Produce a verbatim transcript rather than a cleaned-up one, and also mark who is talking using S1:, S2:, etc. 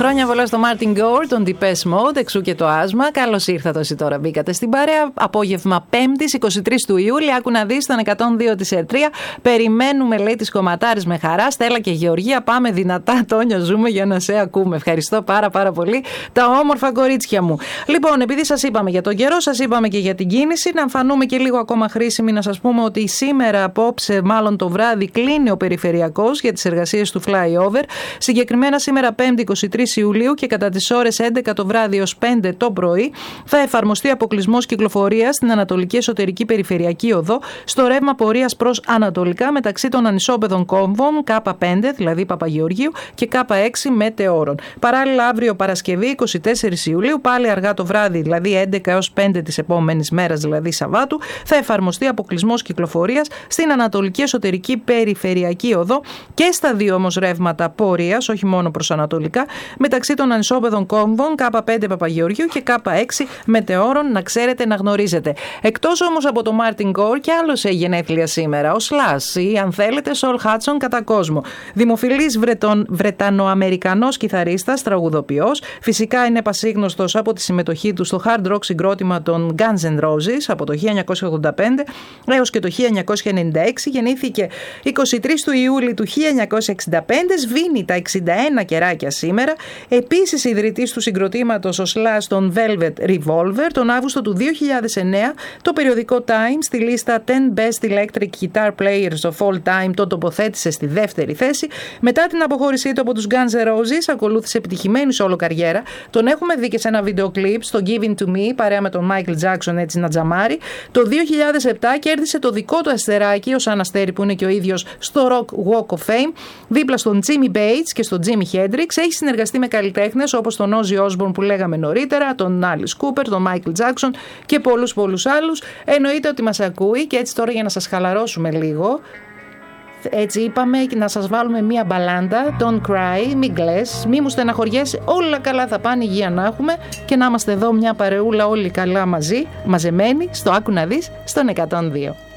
S1: Χρόνια πολλά στο Martin Gore, τον Depeche Mode, εξού και το άσμα. Καλώς ήρθατε όσοι τώρα μπήκατε στην παρέα. Απόγευμα Πέμπτης, εικοστή τρίτη του Ιούλη. Άκου να δεις τον εκατόν δύο της Ερτρία. Περιμένουμε, λέει, τις κομματάρες με χαρά. Στέλλα και Γεωργία, πάμε δυνατά. Τόνια, ζούμε για να σε ακούμε. Ευχαριστώ πάρα πάρα πολύ τα όμορφα κορίτσια μου. Λοιπόν, επειδή σας είπαμε για τον καιρό, σας είπαμε και για την κίνηση, να φανούμε και λίγο ακόμα χρήσιμοι να σας πούμε ότι σήμερα, απόψε, μάλλον το βράδυ, κλείνει ο περιφερειακός για τις εργασίες του flyover. Συγκεκριμένα σήμερα Πέμπτη εικοστή τρίτη Ιουλίου και κατά τις ώρες έντεκα το βράδυ έως πέντε το πρωί θα εφαρμοστεί αποκλεισμός κυκλοφορίας στην Ανατολική Εσωτερική Περιφερειακή Οδό στο ρεύμα πορείας προς Ανατολικά μεταξύ των ανισόπεδων κόμβων Κ πέντε, δηλαδή Παπαγεωργίου, και Κ έξι Μετεώρων. Παράλληλα, αύριο Παρασκευή εικοστή τέταρτη Ιουλίου, πάλι αργά το βράδυ, δηλαδή έντεκα έως πέντε της επόμενης μέρας, δηλαδή Σαββάτου, θα εφαρμοστεί αποκλεισμός κυκλοφορίας στην Ανατολική Εσωτερική Περιφερειακή Οδό και στα δύο όμως ρεύματα πορείας, όχι μόνο προς Ανατολικά, μεταξύ των ανισόπεδων κόμβων Κ πέντε Παπαγεωργίου και Κ έξι Μετεώρων, να ξέρετε, να γνωρίζετε. Εκτός όμως από το Martin Gore, κι άλλος έχει γενέθλια σήμερα, ο Slash ή, αν θέλετε, Sol Hudson κατά κόσμο. Δημοφιλής Βρετων, Βρετανοαμερικανός κιθαρίστας, τραγουδοποιός. Φυσικά είναι πασίγνωστος από τη συμμετοχή του στο hard rock συγκρότημα των Guns N' Roses από το χίλια εννιακόσια ογδόντα πέντε έως και το χίλια εννιακόσια ενενήντα έξι. Γεννήθηκε εικοστή τρίτη του Ιούλη του χίλια εννιακόσια εξήντα πέντε, σβήνει τα εξήντα ένα κεράκια σήμερα. Επίσης ιδρυτής του συγκροτήματος ο Slash των Velvet Revolver. Τον Αύγουστο του δύο χιλιάδες εννέα το περιοδικό Time στη λίστα ten Best Electric Guitar Players of All Time τον τοποθέτησε στη δεύτερη θέση. Μετά την αποχώρησή του από τους Guns N' Roses ακολούθησε επιτυχημένη solo καριέρα. Τον έχουμε δει και σε ένα βίντεο κλιπ στο Giving to Me παρέα με τον Michael Jackson, έτσι να τζαμάρει. Το δύο χιλιάδες επτά κέρδισε το δικό του αστεράκι ως αναστέρι που είναι και ο ίδιος στο Rock Walk of Fame δίπλα στον Jimmy Bates και στον Jimi Hendrix. Έχει συνεργαστεί με καλλιτέχνες όπως τον Ozzy Osbourne που λέγαμε νωρίτερα, τον Alice Cooper, τον Michael Jackson και πολλούς πολλούς άλλους. Εννοείται ότι μας ακούει και έτσι τώρα για να σας χαλαρώσουμε λίγο, έτσι είπαμε να σας βάλουμε μία μπαλάντα. Don't cry, μην κλαις, μη μου στεναχωριέσαι, όλα καλά θα πάνε, υγεία να έχουμε και να είμαστε εδώ μια παρεούλα όλοι καλά μαζί, μαζεμένοι στο Άκου να δεις στον εκατόν δύο.